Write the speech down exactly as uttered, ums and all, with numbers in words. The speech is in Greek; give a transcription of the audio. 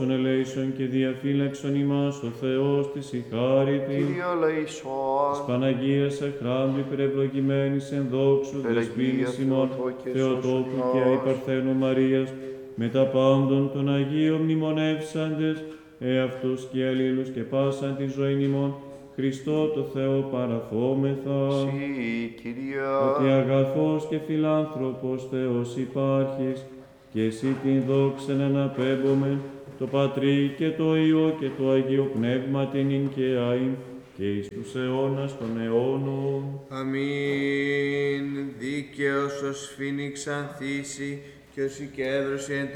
ελέησον και διαφύλαξον ημάς ο Θεός της η χάριτη. Κύριε ελέησον. Της Παναγίας εχράντου υπερευλογημένης εν δόξου δεσποίνης ημών Θεοτόκου και αϊπαρθένου Μαρίας με τα πάντων των Αγίων μνημονεύσαντες εαυτούς και αλλήλους και πάσαν τη ζωή ημών Χριστό το Θεό παραθόμεθα. Συ, Κύριε. Ότι αγαθός και φιλάνθρωπος Θεός υπάρχεις και εσύ την δόξεν αναπέμπομεν το Πατρί και το Υιό και το Αγίο Πνεύμα την ειν και αΐν και εις τους αιώνας των αιώνων. Αμήν. Δίκαιος ως φοίνιξ ανθίσει και ως η κέδρωση εν